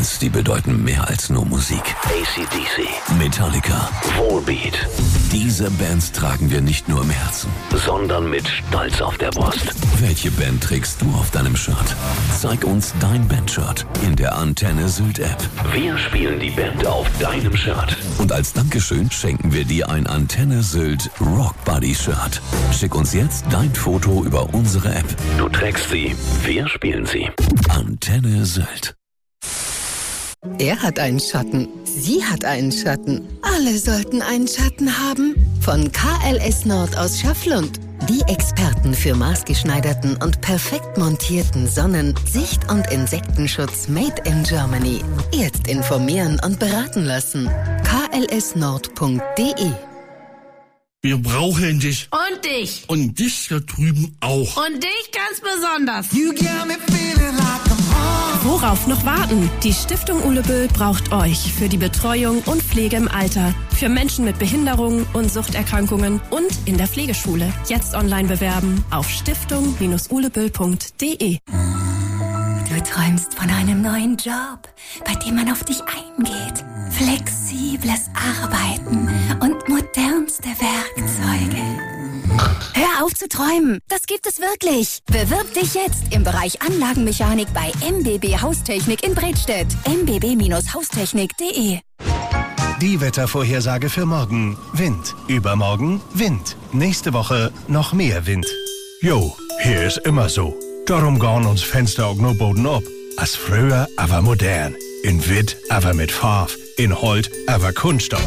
Bands, die bedeuten mehr als nur Musik. AC/DC, Metallica, Volbeat. Diese Bands tragen wir nicht nur im Herzen, sondern mit Stolz auf der Brust. Welche Band trägst du auf deinem Shirt? Zeig uns dein Bandshirt in der Antenne Sylt App. Wir spielen die Band auf deinem Shirt. Und als Dankeschön schenken wir dir ein Antenne Sylt Rock Buddy Shirt. Schick uns jetzt dein Foto über unsere App. Du trägst sie, wir spielen sie. Antenne Sylt. Er hat einen Schatten. Sie hat einen Schatten. Alle sollten einen Schatten haben. Von KLS Nord aus Schafflund. Die Experten für maßgeschneiderten und perfekt montierten Sonnen-, Sicht- und Insektenschutz made in Germany. Jetzt informieren und beraten lassen. klsnord.de. Wir brauchen dich. Und dich. Und dich da drüben auch. Und dich ganz besonders. Worauf noch warten? Die Stiftung Uhle Böll braucht euch für die Betreuung und Pflege im Alter, für Menschen mit Behinderungen und Suchterkrankungen und in der Pflegeschule. Jetzt online bewerben auf stiftung-uleböll.de. Du träumst von einem neuen Job, bei dem man auf dich eingeht. Flexibles Arbeiten und modernste Werkzeuge. Hör auf zu träumen, das gibt es wirklich. Bewirb dich jetzt im Bereich Anlagenmechanik bei MBB Haustechnik in Bredstedt. mbb-haustechnik.de. Die Wettervorhersage für morgen. Wind. Übermorgen Wind. Nächste Woche noch mehr Wind. Jo, hier ist immer so. Darum gehen uns Fenster auch nur Boden ab. Als früher, aber modern. In Witt, aber mit Farb. In Holt, aber Kunststoff.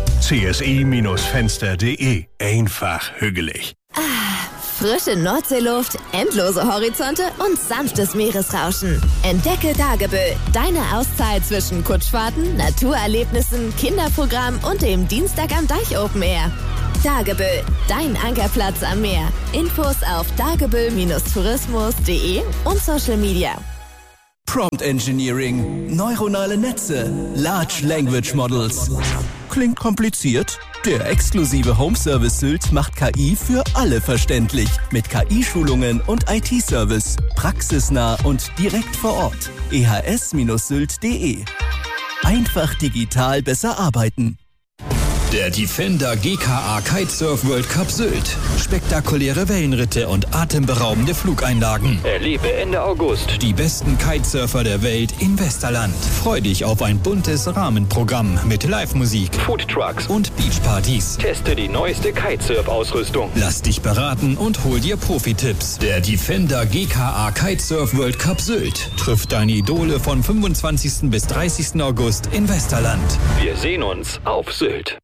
CSI-Fenster.de. Einfach hügelig. Frische Nordseeluft, endlose Horizonte und sanftes Meeresrauschen. Entdecke Dagebüll, deine Auszeit zwischen Kutschfahrten, Naturerlebnissen, Kinderprogramm und dem Dienstag am Deich Open Air. Dagebüll, dein Ankerplatz am Meer. Infos auf dagebüll-tourismus.de und Social Media. Prompt Engineering, neuronale Netze, Large Language Models. Klingt kompliziert? Der exklusive Home Service Sylt macht KI für alle verständlich. Mit KI-Schulungen und IT-Service. Praxisnah und direkt vor Ort. ehs-sylt.de. Einfach digital besser arbeiten. Der Defender GKA Kitesurf World Cup Sylt. Spektakuläre Wellenritte und atemberaubende Flugeinlagen. Erlebe Ende August die besten Kitesurfer der Welt in Westerland. Freu dich auf ein buntes Rahmenprogramm mit Live-Musik, Foodtrucks und Beachpartys. Teste die neueste Kitesurf-Ausrüstung. Lass dich beraten und hol dir Profi-Tipps. Der Defender GKA Kitesurf World Cup Sylt trifft deine Idole von 25. bis 30. August in Westerland. Wir sehen uns auf Sylt.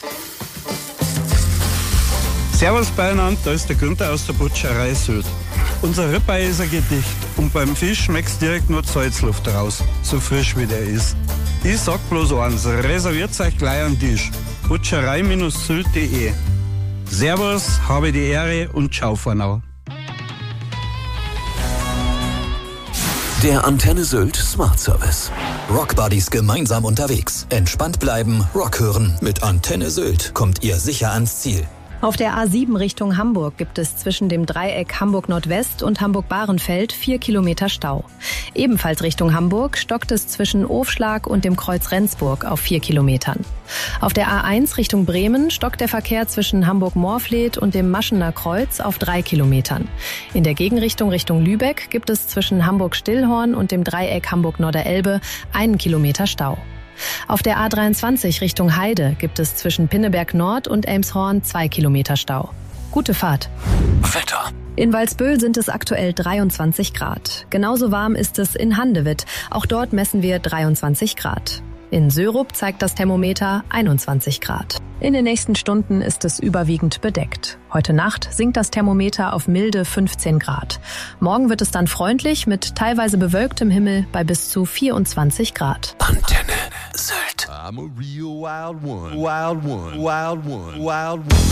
Servus beieinander, da ist der Günther aus der Butcherei Sylt. Unser Ribeye ist ein Gedicht und beim Fisch schmeckt's direkt nur die Salzluft raus, so frisch wie der ist. Ich sag bloß eins, reserviert euch gleich einen Tisch. Butcherei-sylt.de. Servus, habe die Ehre und ciao for now. Der Antenne Sylt Smart Service. Rock Buddies gemeinsam unterwegs. Entspannt bleiben, Rock hören. Mit Antenne Sylt kommt ihr sicher ans Ziel. Auf der A7 Richtung Hamburg gibt es zwischen dem Dreieck Hamburg-Nordwest und Hamburg-Bahrenfeld 4 Kilometer Stau. Ebenfalls Richtung Hamburg stockt es zwischen Ofschlag und dem Kreuz Rendsburg auf 4 Kilometern. Auf der A1 Richtung Bremen stockt der Verkehr zwischen Hamburg-Morfleet und dem Maschener Kreuz auf 3 Kilometern. In der Gegenrichtung Richtung Lübeck gibt es zwischen Hamburg-Stillhorn und dem Dreieck Hamburg-Norderelbe 1 Kilometer Stau. Auf der A23 Richtung Heide gibt es zwischen Pinneberg Nord und Elmshorn 2 Kilometer Stau. Gute Fahrt. Wetter. In Walsbüll sind es aktuell 23 Grad. Genauso warm ist es in Handewitt. Auch dort messen wir 23 Grad. In Sörup zeigt das Thermometer 21 Grad. In den nächsten Stunden ist es überwiegend bedeckt. Heute Nacht sinkt das Thermometer auf milde 15 Grad. Morgen wird es dann freundlich mit teilweise bewölktem Himmel bei bis zu 24 Grad. Antenne Sylt. I'm a real wild one. Wild one. Wild one. Wild one.